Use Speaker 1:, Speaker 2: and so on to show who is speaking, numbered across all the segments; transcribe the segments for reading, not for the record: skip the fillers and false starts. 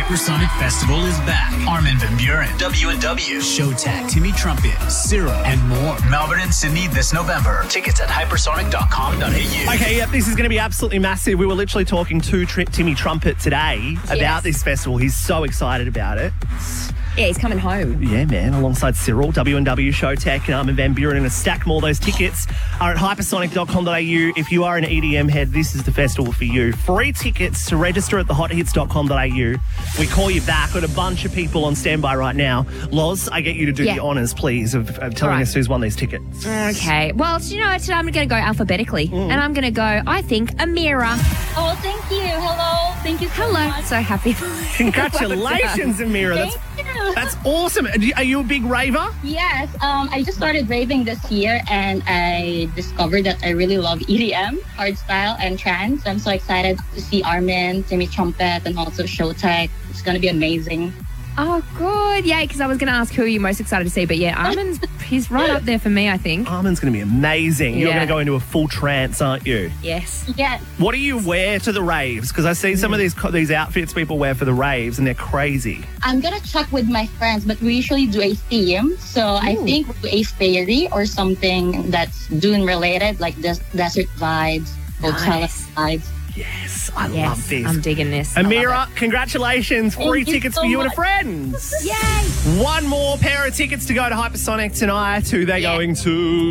Speaker 1: Hypersonic Festival is back. Armin van Buuren, W&W, Showtek, Timmy Trumpet, Cyril, and more. Melbourne and Sydney this November. Tickets at hypersonic.com.au.
Speaker 2: Okay, yep, this is going to be absolutely massive. We were literally talking to Timmy Trumpet today about this festival. He's so excited about it.
Speaker 3: Yeah, he's coming home.
Speaker 2: Yeah, man, alongside Cyril, W&W, Showtek, and Armin van Buuren, and a stack more. Those tickets are at hypersonic.com.au. If you are an EDM head, this is the festival for you. Free tickets to register at thehothits.com.au. We call you back. Got a bunch of people on standby right now. Loz, I get you to do the honours, please, of telling us who's won these tickets.
Speaker 3: Okay. Well, you know what? Today I'm going to go alphabetically. And I'm going to go, I think, Amira.
Speaker 4: Oh, thank you. Hello. Thank you so much.
Speaker 3: So happy.
Speaker 2: Congratulations, Amira. That's awesome. Are you a big raver?
Speaker 4: Yes. I just started raving this year and I discovered that I really love EDM, hardstyle, and trance. I'm so excited to see Armin, Timmy Trumpet, and also Showtek. It's going to be amazing.
Speaker 3: Oh, good. Yeah, because I was going to ask who are you most excited to see. But yeah, Armin's, he's right up there for me, I think.
Speaker 2: Armin's going to be amazing. You're going to go into a full trance, aren't you?
Speaker 3: Yes.
Speaker 4: Yes.
Speaker 2: What do you wear to the raves? Because I see some of these outfits people wear for the raves and they're crazy.
Speaker 4: I'm going to check with my friends, but we usually do a theme. So I think we'll do a fairy or something that's dune related, like desert vibes, Coachella vibes.
Speaker 2: Yes, I love this.
Speaker 3: I'm digging this.
Speaker 2: Amira, congratulations. Free tickets for you and a friend.
Speaker 3: Yay!
Speaker 2: One more pair of tickets to go to Hypersonic tonight. Who they're going to?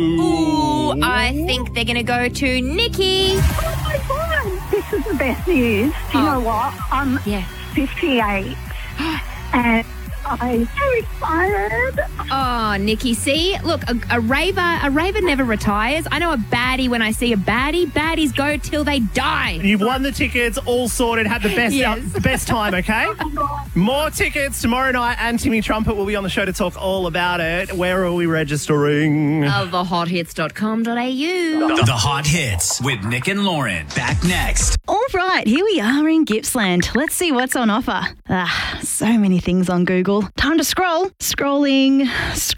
Speaker 3: Ooh, I think they're going to go to Nikki.
Speaker 5: Oh, my God. This is the best news. Do you know what? I'm 58 and I'm so excited.
Speaker 3: Oh, Nikki, see? Look, a raver never retires. I know a baddie when I see a baddie. Baddies go till they die.
Speaker 2: You've won the tickets, all sorted, had the best time, okay? More tickets tomorrow night, and Timmy Trumpet will be on the show to talk all about it. Where are we registering?
Speaker 3: Thehothits.com.au.
Speaker 1: The Hot Hits with Nick and Lauren. Back next.
Speaker 6: All right, here we are in Gippsland. Let's see what's on offer. So many things on Google. Time to scroll. Scrolling.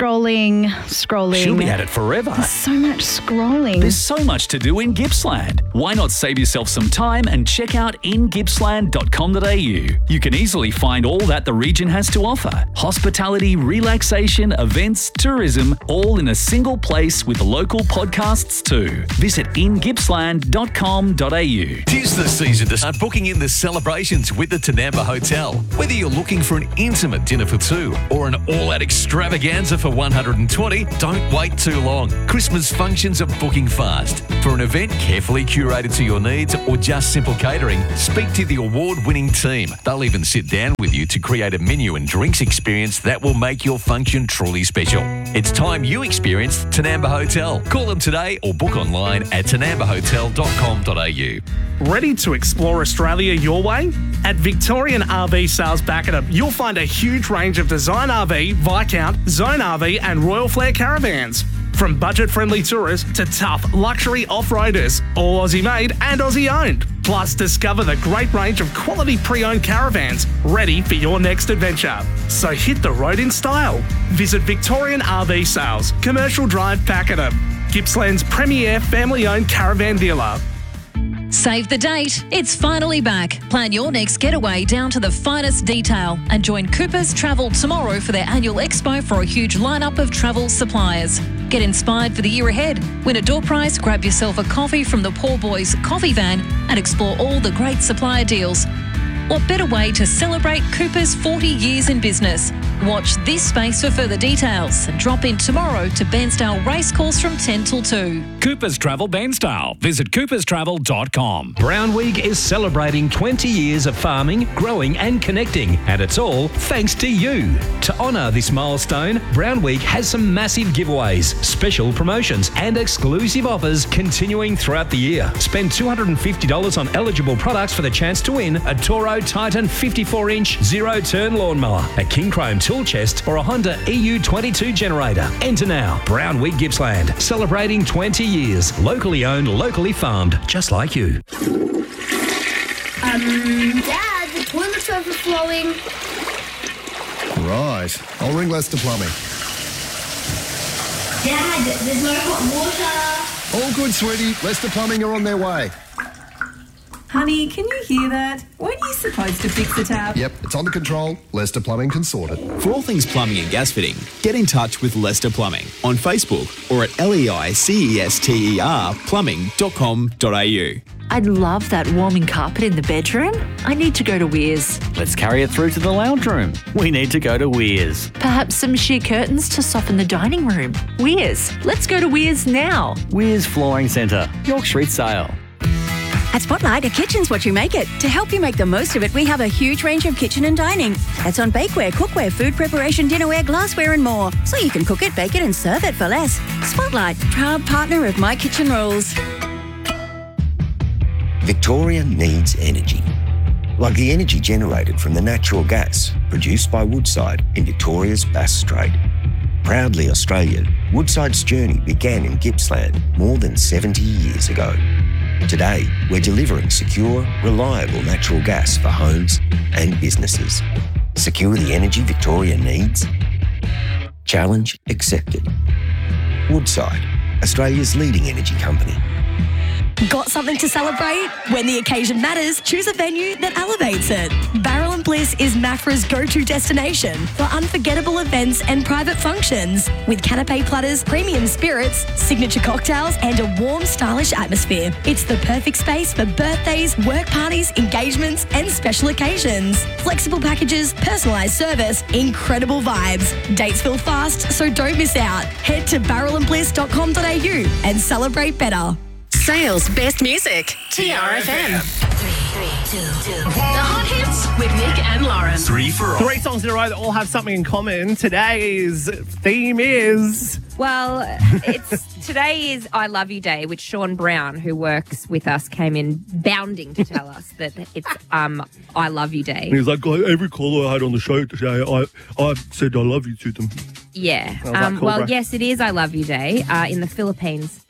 Speaker 7: She'll be at it forever.
Speaker 6: There's so much scrolling.
Speaker 7: There's so much to do in Gippsland. Why not save yourself some time and check out ingippsland.com.au? You can easily find all that the region has to offer. Hospitality, relaxation, events, tourism, all in a single place with local podcasts too. Visit ingippsland.com.au.
Speaker 8: Tis the season to start booking in the celebrations with the Tanamba Hotel. Whether you're looking for an intimate dinner for two or an all-out extravaganza for 120, don't wait too long. Christmas functions are booking fast. For an event carefully curated to your needs or just simple catering, speak to the award-winning team. They'll even sit down with you to create a menu and drinks experience that will make your function truly special. It's time you experienced Tanamba Hotel. Call them today or book online at tanambahotel.com.au.
Speaker 9: Ready to explore Australia your way? At Victorian RV Sales Pakenham, you'll find a huge range of Design RV, Viscount, Zone RV and Royal Flair caravans. From budget-friendly tourists to tough luxury off-roaders, all Aussie-made and Aussie-owned. Plus, discover the great range of quality pre-owned caravans ready for your next adventure. So hit the road in style. Visit Victorian RV Sales, Commercial Drive, Pakenham, Gippsland's premier family-owned caravan dealer.
Speaker 10: Save the date. It's finally back. Plan your next getaway down to the finest detail and join Coopers Travel tomorrow for their annual expo for a huge lineup of travel suppliers. Get inspired for the year ahead. Win a door prize, grab yourself a coffee from the Poor Boys coffee van and explore all the great supplier deals. What better way to celebrate Coopers' 40 years in business? Watch this space for further details and drop in tomorrow to Bairnsdale Racecourse from 10 till 2.
Speaker 7: Coopers Travel Bairnsdale. Visit cooperstravel.com.
Speaker 11: Brownweed is celebrating 20 years of farming, growing and connecting, and it's all thanks to you. To honour this milestone, Brownweed has some massive giveaways, special promotions and exclusive offers continuing throughout the year. Spend $250 on eligible products for the chance to win a Toro Titan 54-inch zero-turn lawnmower, a King Chrome tool chest or a Honda EU22 generator. Enter now. Brownweed Gippsland, celebrating 20 years. Locally owned, locally farmed, just like you.
Speaker 12: Dad, the toilet's overflowing.
Speaker 13: Right. I'll ring Lester Plumbing.
Speaker 12: Dad, there's no hot water.
Speaker 13: All good, sweetie. Lester Plumbing are on their way. Honey, can you hear that? Weren't you supposed to fix the tap?
Speaker 14: Yep, it's on the control. Leicester Plumbing can sort it.
Speaker 15: For all things plumbing and gas fitting, get in touch with Leicester Plumbing on Facebook or at leicester plumbing.com.au.
Speaker 16: I'd love that warming carpet in the bedroom. I need to go to Weir's.
Speaker 17: Let's carry it through to the lounge room. We need to go to Weir's.
Speaker 16: Perhaps some sheer curtains to soften the dining room. Weir's. Let's go to Weir's now.
Speaker 17: Weir's Flooring Centre, York Street Sale.
Speaker 18: At Spotlight, a kitchen's what you make it. To help you make the most of it, we have a huge range of kitchen and dining. That's on bakeware, cookware, food preparation, dinnerware, glassware and more. So you can cook it, bake it and serve it for less. Spotlight, proud partner of My Kitchen Rules.
Speaker 19: Victoria needs energy. Like the energy generated from the natural gas produced by Woodside in Victoria's Bass Strait. Proudly Australian, Woodside's journey began in Gippsland more than 70 years ago. Today, we're delivering secure, reliable natural gas for homes and businesses. Secure the energy Victoria needs? Challenge accepted. Woodside, Australia's leading energy company.
Speaker 20: Got something to celebrate? When the occasion matters, choose a venue that elevates it. Barrel and Bliss is Mafra's go-to destination for unforgettable events and private functions. With canapé platters, premium spirits, signature cocktails, and a warm, stylish atmosphere. It's the perfect space for birthdays, work parties, engagements, and special occasions. Flexible packages, personalised service, incredible vibes. Dates fill fast, so don't miss out. Head to barrelandbliss.com.au and celebrate better.
Speaker 21: Sales Best Music. TRFM. 3, 2, 2. The Hot Hits with Nick and Lauren.
Speaker 2: 3 songs in a row that all have something in common. Today's theme is...
Speaker 3: Well, today is I Love You Day, which Sean Brown, who works with us, came in bounding to tell us that it's I Love You Day.
Speaker 2: And he's like, every caller I had on the show today, I said I love you to them.
Speaker 3: Yeah.
Speaker 2: Cool,
Speaker 3: well,
Speaker 2: bro.
Speaker 3: yes, it is I Love You Day in the Philippines.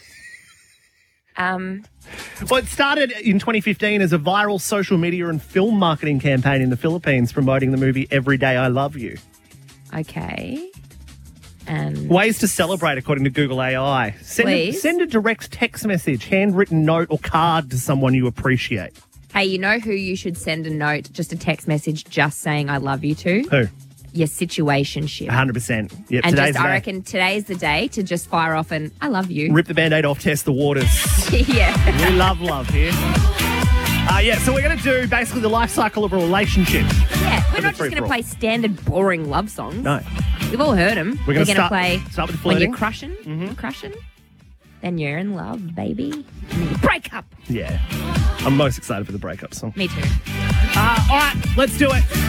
Speaker 2: Well, it started in 2015 as a viral social media and film marketing campaign in the Philippines promoting the movie Every Day I Love You.
Speaker 3: Okay. And
Speaker 2: ways to celebrate, according to Google AI. Send a direct text message, handwritten note or card to someone you appreciate.
Speaker 3: Hey, you know who you should send a note, just a text message, just saying I love you to?
Speaker 2: Who?
Speaker 3: Your situationship.
Speaker 2: 100%. Yep,
Speaker 3: and
Speaker 2: today's
Speaker 3: I reckon today's the day to just fire off an I love you.
Speaker 2: Rip the Band-Aid off, test the waters.
Speaker 3: Yeah.
Speaker 2: We love here. So we're going to do basically the life cycle of a relationship.
Speaker 3: Yeah, we're not just going to play standard boring love songs.
Speaker 2: No.
Speaker 3: We've all heard them.
Speaker 2: We're going to
Speaker 3: play
Speaker 2: start with
Speaker 3: when
Speaker 2: flirting.
Speaker 3: you're crushing, then you're in love, baby. And then you break up.
Speaker 2: Yeah. I'm most excited for the breakup song.
Speaker 3: Me too.
Speaker 2: All right, let's do it.